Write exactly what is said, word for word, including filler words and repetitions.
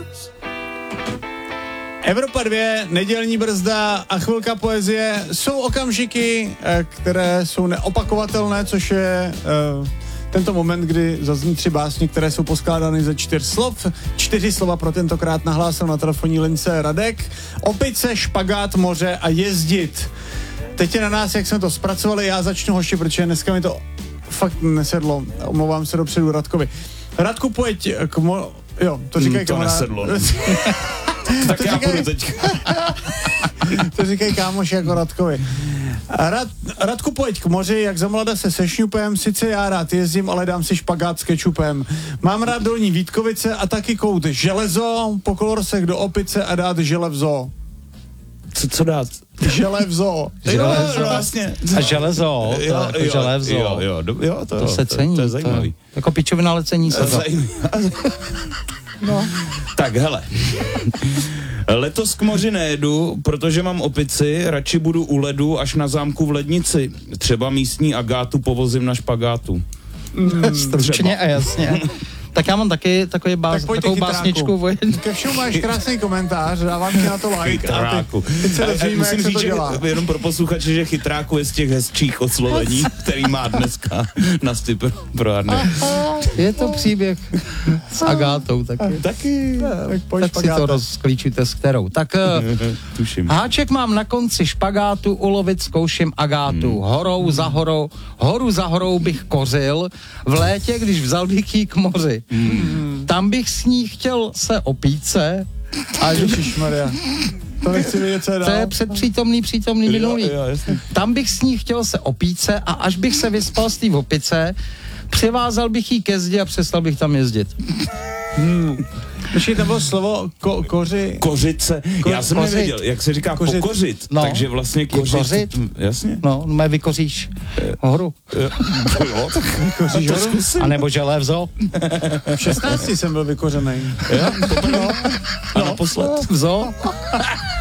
Evropa dva, nedělní brzda a chvilka poezie jsou okamžiky, které jsou neopakovatelné, což je uh, tento moment, kdy zazní tři básně, které jsou poskládány ze čtyř slov. Čtyři slova pro tentokrát nahlásil na telefonní lince Radek. Opice, špagát, moře a jezdit. Teď je na nás, jak jsme to zpracovali, já začnu, hoši, protože dneska mi to fakt nesedlo. Omlouvám se dopředu Radkovi. Radku, pojď k mo... Jo, to říkají hmm, to kamarád... nesedlo. Tak to já říkaj... budu teďka. To říkají kámoši jako Radkovi. Rad, Radku, pojď k moři, jak za mlada se sešňupem, sice já rád jezdím, ale dám si špagát s kečupem. Mám rád Dolní Vítkovice a taky kout železo, po kolorsech do opice a dát žele v zoo. Co, co dát? Žele v zoo. Železo. Jo, vlastně. A železo, to jo, jako jo, žele v zoo. Jo, jo, do, jo, to, to se cení. To, to je zajímavý. To, jako pičovina, ale cení se to. No. Tak, hele. Letos k moři nejedu, protože mám opici, radši budu u ledu až na zámku v Lednici. Třeba místní agátu povozím na špagátu. Mm, Stručně a jasně. Tak já mám taky takový bás, tak takovou básničku. Ke všemu máš krásný komentář, dávám ti na to like. Chytráku. Teď se dozvíme, jak se to dělá. Že, jenom pro posluchače, že chytráku je z těch hezčích oslovení, který má dneska na styp pro, pro Arne. Je to příběh s Agátou taky. Taky. Tak, pojď tak si to rozklíčujte s kterou. Tak tuším. Háček mám na konci špagátu, ulovit zkouším agátu. Hmm. Horou za horou, horu za horou bych kořil, v létě, když vzal bych jí k moři. Hmm. Tam bych s ní chtěl se opíce. A Ježišmarja. To nechci vědět, co je dál. To je předpřítomný, přítomný, minulý. Jo, jo, Tam bych s ní chtěl se opíce a až bych se vyspal z té opice, přivázal bych jí ke zdi a přestal bych tam jezdit. Hmm. Počkej, tam bylo slovo ko, koři... Kořice. Ko, Já jsem kořit. nevěděl, jak se říká kořit. Pokořit. No. Takže vlastně kořit. kořit. Jasně. No, mé vykoříš horu. Jo, tak vykoříš horu? A nebo želé v zoo. V šestnácti jsem byl vykořenej. Jo, no. A naposled. V zoo.